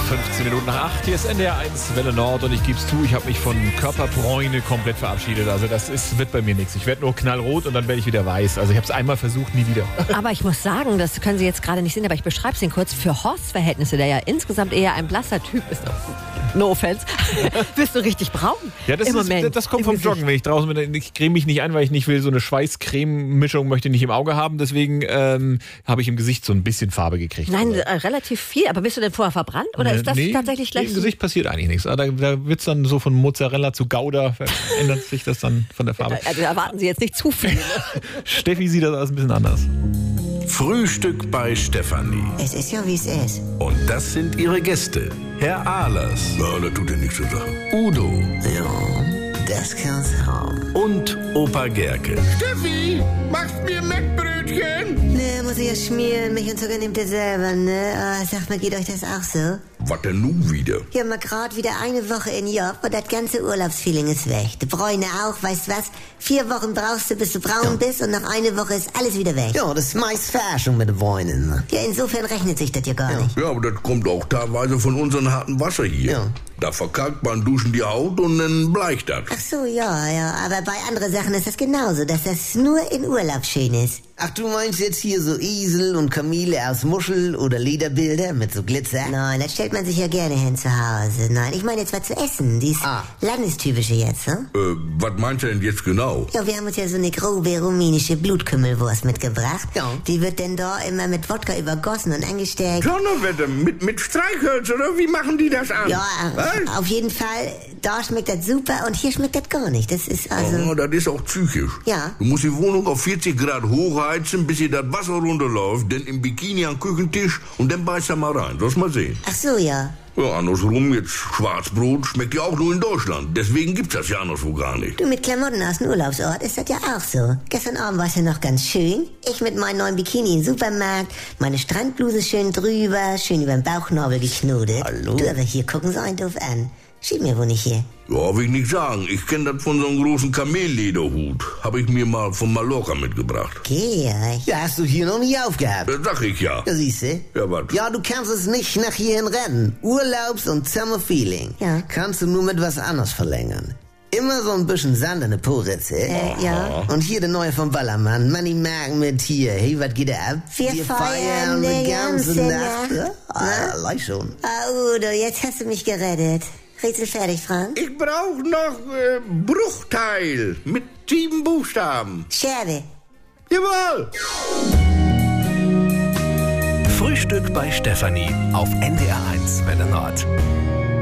15 Minuten nach 8. Hier ist NDR 1 Welle Nord und ich gebe es zu, ich habe mich von Körperbräune komplett verabschiedet. Also wird bei mir nichts. Ich werde nur knallrot und dann werde ich wieder weiß. Also ich habe es einmal versucht, nie wieder. Aber ich muss sagen, das können Sie jetzt gerade nicht sehen, aber ich beschreibe es Ihnen kurz. Für Horst-Verhältnisse, der ja insgesamt eher ein blasser Typ ist, no offense, bist du richtig braun. Ja, das kommt vom Joggen, wenn ich draußen bin. Ich creme mich nicht ein, weil ich nicht will, so eine Schweiß-Creme-Mischung möchte ich nicht im Auge haben. Deswegen habe ich im Gesicht so ein bisschen Farbe gekriegt. Nein, relativ viel. Aber bist du denn vorher verbrannt oder ist das tatsächlich gleich? Im Gesicht passiert eigentlich nichts. Da wird es dann so von Mozzarella zu Gouda, ändert sich das dann von der Farbe. Also erwarten Sie jetzt nicht zu viel. Ne? Steffi sieht das alles ein bisschen anders. Frühstück bei Stefanie. Es ist ja, wie es ist. Und das sind ihre Gäste. Herr Ahlers. Ja, das tut ja nichts zur Sache. Udo. Ja, das kann's haben. Und Opa Gerke. Steffi, machst mir Mettbrötchen? Ne, muss ich ja schmieren. Mich und sogar nimmt ihr selber, ne? Sag mal, geht euch das auch so? Was denn nun wieder? Ich hab mal grad wieder eine Woche in Job und das ganze Urlaubsfeeling ist weg. Die Bräune auch, weißt was? 4 Wochen brauchst du, bis du braun bist und nach einer Woche ist alles wieder weg. Ja, das ist meist Forschung mit den Bräunen. Ja, insofern rechnet sich das ja gar nicht. Ja, aber das kommt auch teilweise von unserem harten Wasser hier. Ja. Da verkalkt beim Duschen die Haut und dann bleicht das. Ach so, ja, aber bei anderen Sachen ist das genauso, dass das nur in Urlaub schön ist. Ach, du meinst jetzt hier so Esel und Kamele aus Muschel oder Lederbilder mit so Glitzer? Nein, das stellt man sich ja gerne hin zu Hause. Nein, ich meine jetzt was zu essen. Dies Landestypische jetzt, ne? Was meinst du denn jetzt genau? Ja, wir haben uns ja so eine grobe rumänische Blutkümmelwurst mitgebracht. Ja. Die wird denn da immer mit Wodka übergossen und angesteckt. Donnerwetter, mit Streichhölzer, oder wie machen die das an? Ja, Was? auf jeden Fall, da schmeckt das super und hier schmeckt das gar nicht. Das ist also... Oh, das ist auch psychisch. Ja. Du musst die Wohnung auf 40 Grad hochheizen, bis hier das Wasser runterläuft, dann im Bikini am Küchentisch und dann beißt er mal rein. Sollst mal sehen. Ach so, ja. Ja, andersrum, jetzt Schwarzbrot schmeckt ja auch nur in Deutschland. Deswegen gibt's das ja anderswo gar nicht. Du, mit Klamotten aus dem Urlaubsort ist das ja auch so. Gestern Abend war es ja noch ganz schön. Ich mit meinem neuen Bikini im Supermarkt, meine Strandbluse schön drüber, schön über den Bauchnabel geknotet. Hallo? Du, aber hier gucken sie einen doof an. Schieb mir wohl nicht hier. Ja, will ich nicht sagen. Ich kenne das von so einem großen Kamellederhut. Habe ich mir mal von Mallorca mitgebracht. Georg. Ja, hast du hier noch nie aufgehabt. Das sag ich ja. Ja, siehst du? Ja, was? Ja, du kannst es nicht nach hierhin rennen. Urlaubs- und Summer-Feeling. Ja. Kannst du nur mit was anderes verlängern. Immer so ein bisschen Sand in der Po-Ritze. Ja. Und hier der neue vom Ballermann. Money Marken mit hier. Hey, was geht da ab? Wir feiern die ganze Nacht. Ja, leicht schon. Udo, jetzt hast du mich gerettet. Rätsel fertig, Frank? Ich brauche noch Bruchteil mit 7 Buchstaben. Scherbe. Jawohl! Frühstück bei Stefanie auf NDR 1 Welle Nord.